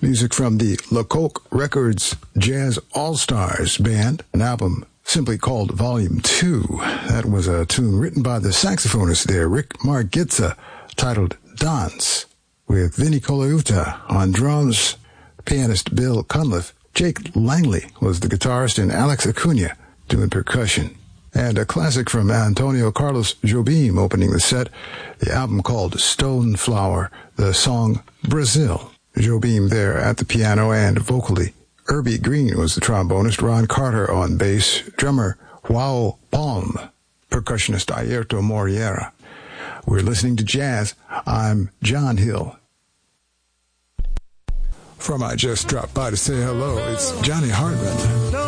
Music from the Lecoq Records Jazz All-Stars Band, an album simply called Volume 2. That was a tune written by the saxophonist there, Rick Margitza, titled Dance, with Vinnie Colaiuta on drums, pianist Bill Cunliffe. Jake Langley was the guitarist, and Alex Acuna doing percussion. And a classic from Antonio Carlos Jobim opening the set, the album called Stone Flower, the song Brazil. Jobim there at the piano and vocally. Irby Green was the trombonist, Ron Carter on bass, drummer João Palm, percussionist Ayrton Moreira. We're listening to jazz. I'm John Hill. From I Just Dropped By to Say Hello, it's Johnny Hartman.